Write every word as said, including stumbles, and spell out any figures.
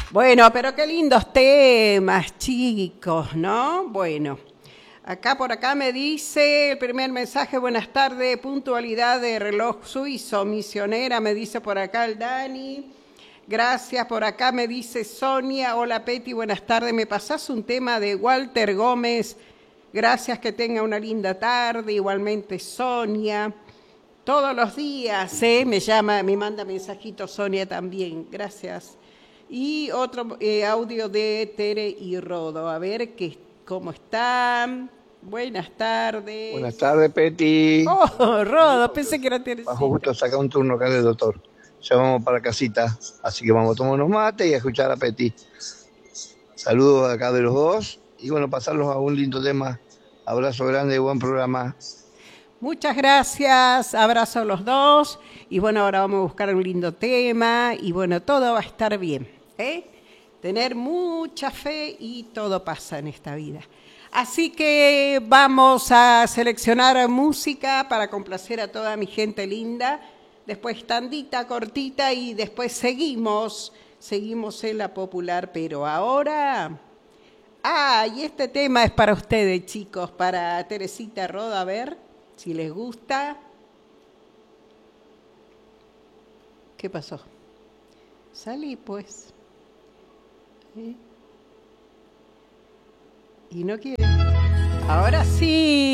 Bueno, pero qué lindos temas, chicos, ¿no? Bueno, acá por acá me dice el primer mensaje, buenas tardes, puntualidad de reloj suizo, misionera, me dice por acá el Dani. Gracias, por acá me dice Sonia, hola Peti, buenas tardes, me pasás un tema de Walter Gómez, gracias, que tenga una linda tarde, igualmente Sonia. Todos los días, ¿eh? Me llama, me manda mensajito Sonia también, gracias. Y otro eh, audio de Tere y Rodo, a ver qué, cómo están. Buenas Buenas tardes. tardes, Peti. Oh, Rodo, pensé que era Bajo Teresita. justo saca un turno acá del doctor. Ya vamos para casita, así que vamos a tomar unos mates y a escuchar a Peti. Saludos acá de los dos y bueno, pasarlos a un lindo tema. Abrazo grande, buen programa. Muchas gracias, abrazo a los dos. Y bueno, ahora vamos a buscar un lindo tema y bueno, todo va a estar bien, ¿eh? Tener mucha fe y todo pasa en esta vida. Así que vamos a seleccionar música para complacer a toda mi gente linda. Después tandita, cortita y después seguimos, seguimos en la popular, pero ahora... Ah, y este tema es para ustedes, chicos, para Teresita Roda, a ver si les gusta. ¿Qué pasó? Salí, pues. ¿Eh? Y no quiere. Ahora sí.